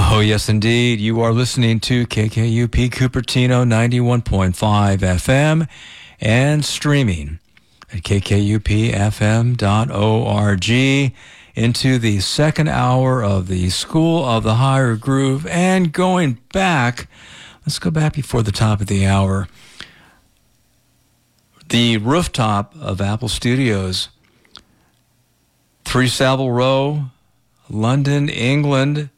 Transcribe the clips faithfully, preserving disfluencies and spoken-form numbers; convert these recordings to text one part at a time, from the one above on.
Oh, yes, indeed. You are listening to K K U P Cupertino ninety-one point five F M and streaming at K K U P F M dot org into the second hour of the School of the Higher Groove. And going back, let's go back before the top of the hour. The rooftop of Apple Studios, three Savile Row, London, England,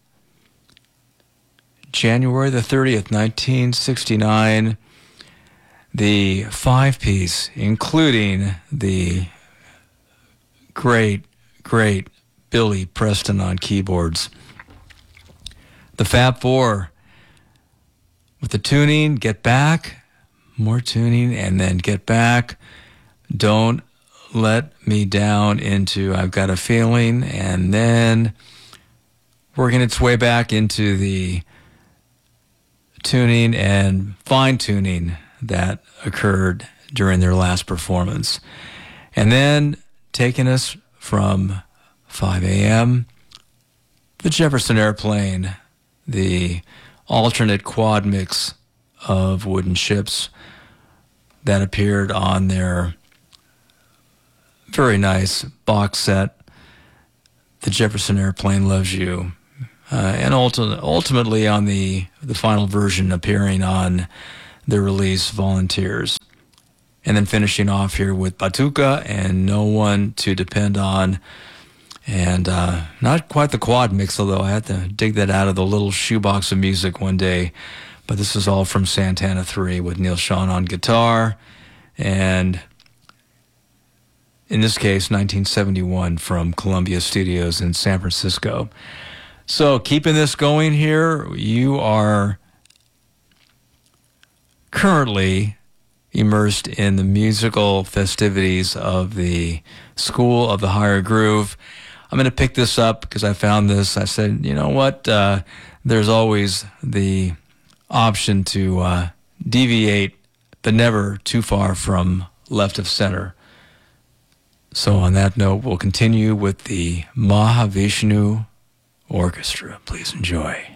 January the thirtieth, nineteen sixty-nine. The five-piece, including the great, great Billy Preston on keyboards. The Fab Four with the tuning, Get Back, more tuning, and then Get Back, Don't Let Me Down, into I've Got a Feeling, and then working its way back into the tuning and fine-tuning that occurred during their last performance. And then taking us from five a.m., the Jefferson Airplane, the alternate quad mix of Wooden Ships that appeared on their very nice box set, The Jefferson Airplane Loves You. Uh, and ulti- ultimately on the, the final version appearing on the release Volunteers. And then finishing off here with Batuka and No One to Depend On. And uh, not quite the quad mix, although I had to dig that out of the little shoebox of music one day. But this is all from Santana three with Neil Schon on guitar. And in this case, nineteen seventy-one from Columbia Studios in San Francisco. So keeping this going here, you are currently immersed in the musical festivities of the School of the Higher Groove. I'm going to pick this up because I found this. I said, you know what? Uh, there's always the option to uh, deviate, but never too far from left of center. So on that note, we'll continue with the Mahavishnu Orchestra. Please enjoy.